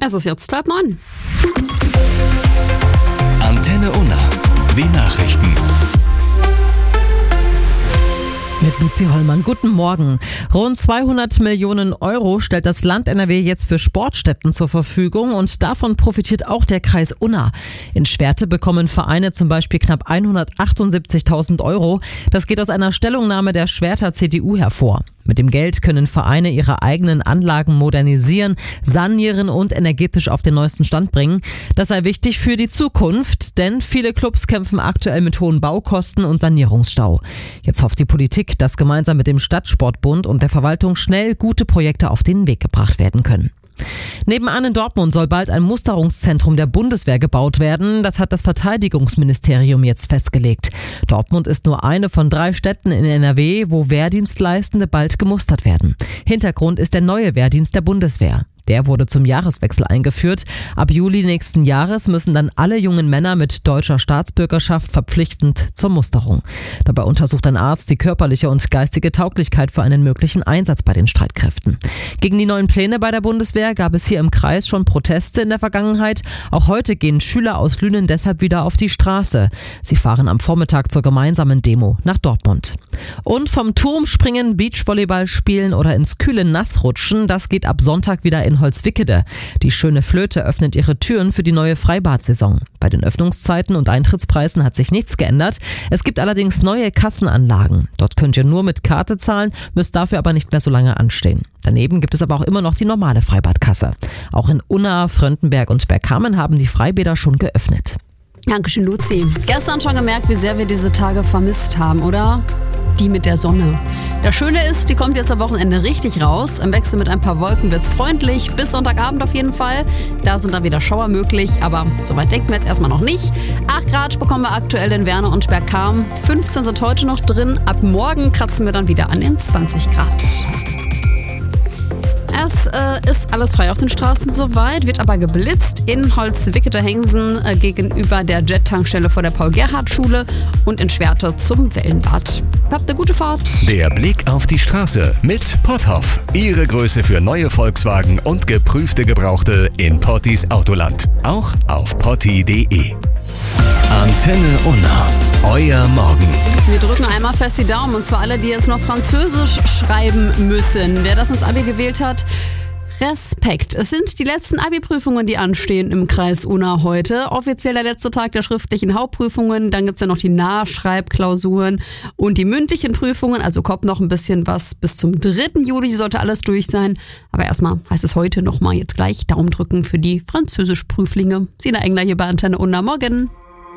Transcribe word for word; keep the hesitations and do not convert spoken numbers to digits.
Es ist jetzt halb neun. Antenne Unna, die Nachrichten. Mit Luzi Hollmann. Guten Morgen. Rund zweihundert Millionen Euro stellt das Land N R W jetzt für Sportstätten zur Verfügung und davon profitiert auch der Kreis Unna. In Schwerte bekommen Vereine zum Beispiel knapp hundertachtundsiebzigtausend Euro. Das geht aus einer Stellungnahme der Schwerter C D U hervor. Mit dem Geld können Vereine ihre eigenen Anlagen modernisieren, sanieren und energetisch auf den neuesten Stand bringen. Das sei wichtig für die Zukunft, denn viele Clubs kämpfen aktuell mit hohen Baukosten und Sanierungsstau. Jetzt hofft die Politik, dass gemeinsam mit dem Stadtsportbund und der Verwaltung schnell gute Projekte auf den Weg gebracht werden können. Nebenan in Dortmund soll bald ein Musterungszentrum der Bundeswehr gebaut werden. Das hat das Verteidigungsministerium jetzt festgelegt. Dortmund ist nur eine von drei Städten in N R W, wo Wehrdienstleistende bald gemustert werden. Hintergrund ist der neue Wehrdienst der Bundeswehr. Der wurde zum Jahreswechsel eingeführt. Ab Juli nächsten Jahres müssen dann alle jungen Männer mit deutscher Staatsbürgerschaft verpflichtend zur Musterung. Dabei untersucht ein Arzt die körperliche und geistige Tauglichkeit für einen möglichen Einsatz bei den Streitkräften. Gegen die neuen Pläne bei der Bundeswehr gab es hier im Kreis schon Proteste in der Vergangenheit. Auch heute gehen Schüler aus Lünen deshalb wieder auf die Straße. Sie fahren am Vormittag zur gemeinsamen Demo nach Dortmund. Und vom Turm springen, Beachvolleyball spielen oder ins kühle Nass rutschen, das geht ab Sonntag wieder in In Holzwickede. Die Schöne Flöte öffnet ihre Türen für die neue Freibad-Saison. Bei den Öffnungszeiten und Eintrittspreisen hat sich nichts geändert. Es gibt allerdings neue Kassenanlagen. Dort könnt ihr nur mit Karte zahlen, müsst dafür aber nicht mehr so lange anstehen. Daneben gibt es aber auch immer noch die normale Freibadkasse. Auch in Unna, Fröndenberg und Bergkamen haben die Freibäder schon geöffnet. Dankeschön, Luzi. Gestern schon gemerkt, wie sehr wir diese Tage vermisst haben, oder? Die mit der Sonne. Das Schöne ist, die kommt jetzt am Wochenende richtig raus. Im Wechsel mit ein paar Wolken wird's freundlich. Bis Sonntagabend auf jeden Fall. Da sind dann wieder Schauer möglich, aber soweit denken wir jetzt erstmal noch nicht. acht Grad bekommen wir aktuell in Werne und Bergkamen. fünfzehn sind heute noch drin. Ab morgen kratzen wir dann wieder an den zwanzig Grad. Es äh, ist alles frei auf den Straßen soweit, wird aber geblitzt in Holzwickede-Hengsen äh, gegenüber der Jet-Tankstelle vor der Paul-Gerhardt-Schule und in Schwerte zum Wellenbad. Habt eine gute Fahrt. Der Blick auf die Straße mit Potthoff. Ihre Größe für neue Volkswagen und geprüfte Gebrauchte in Pottis Autoland. Auch auf potti punkt de. Antenne Unna. Euer Morgen. Wir drücken einmal fest die Daumen, und zwar alle, die jetzt noch Französisch schreiben müssen. Wer das ins Abi gewählt hat, Respekt. Es sind die letzten Abi-Prüfungen, die anstehen im Kreis Unna heute. Offiziell der letzte Tag der schriftlichen Hauptprüfungen. Dann gibt's ja noch die Nachschreibklausuren und die mündlichen Prüfungen. Also kommt noch ein bisschen was. Bis zum dritten Juli sollte alles durch sein. Aber erstmal heißt es heute nochmal jetzt gleich Daumen drücken für die Französischprüflinge. Sina Engler hier bei Antenne Unna. Morgen.